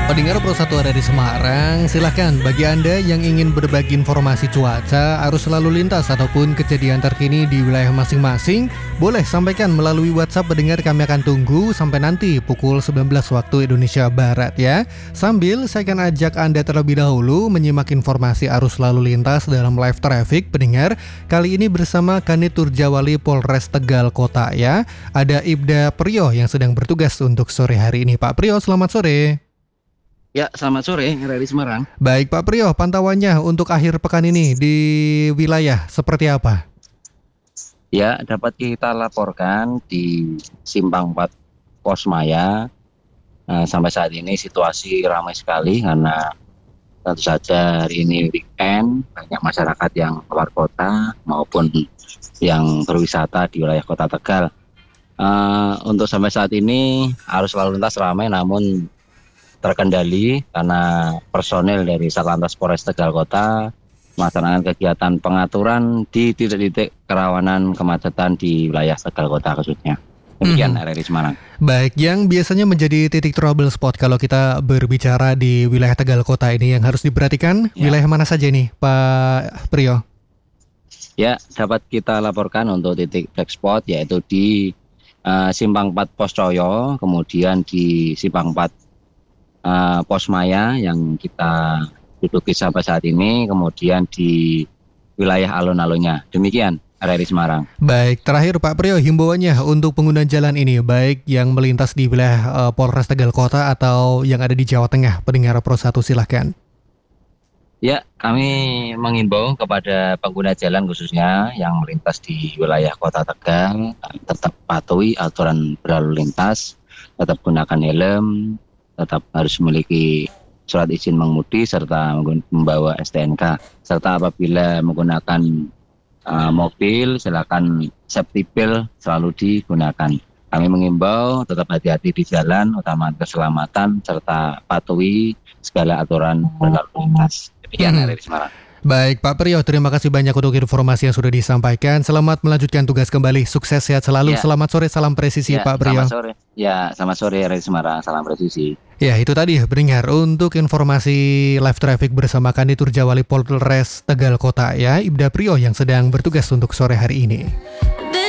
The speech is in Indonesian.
Pendengar Pro 1 ada di Semarang, silahkan bagi Anda yang ingin berbagi informasi cuaca, arus lalu lintas ataupun kejadian terkini di wilayah masing-masing, boleh sampaikan melalui WhatsApp pendengar, kami akan tunggu sampai nanti pukul 19 waktu Indonesia Barat ya. Sambil saya akan ajak Anda terlebih dahulu menyimak informasi arus lalu lintas dalam live traffic pendengar. Kali ini bersama Kanit Turjawali Polres Tegal Kota ya. Ada Ibda Priyo yang sedang bertugas untuk sore hari ini. Pak Priyo, selamat sore. Ya, selamat sore, dari Semarang. Baik Pak Priyo, pantauannya untuk akhir pekan ini di wilayah seperti apa? Ya, dapat kita laporkan di Simpang 4 Posmaya. Sampai saat ini situasi ramai sekali karena tentu saja hari ini weekend, banyak masyarakat yang keluar kota maupun yang berwisata di wilayah Kota Tegal. Untuk sampai saat ini arus lalu lintas ramai namun terkendali karena personel dari Satlantas Polres Tegal Kota melaksanakan kegiatan pengaturan di titik-titik kerawanan kemacetan di wilayah Tegal Kota khususnya. Demikian RRI Semarang. Baik, yang biasanya menjadi titik trouble spot kalau kita berbicara di wilayah Tegal Kota ini yang harus diperhatikan, wilayah mana saja nih Pak Priyo? Ya, dapat kita laporkan untuk titik black spot yaitu di Simpang 4 Poscoyo, kemudian di Simpang 4 Posmaya yang kita duduki sampai saat ini, kemudian di wilayah alun-alunnya. Demikian RRI Semarang. Baik, terakhir Pak Priyo, himbauannya untuk pengguna jalan ini, baik yang melintas di wilayah Polres Tegal Kota atau yang ada di Jawa Tengah, pendengar Pro 1 silahkan. Ya, kami mengimbau kepada pengguna jalan khususnya yang melintas di wilayah Kota Tegal, tetap patuhi aturan berlalu lintas, tetap gunakan helm, tetap harus memiliki surat izin mengemudi serta membawa STNK, serta apabila menggunakan mobil silakan safety belt selalu digunakan. Kami mengimbau tetap hati-hati di jalan, utamakan keselamatan serta patuhi segala aturan berlalu lintas. Demikian dari Semarang. Baik Pak Priyo, terima kasih banyak untuk informasi yang sudah disampaikan. Selamat melanjutkan tugas kembali, sukses sehat selalu. Ya. Selamat sore, salam presisi Pak Priyo. Selamat sore. Ya, selamat sore dari Semarang, salam presisi. Ya, itu tadi pendengar untuk informasi live traffic bersama Kanit Turjawali Polres Tegal Kota ya, Ibda Priyo yang sedang bertugas untuk sore hari ini.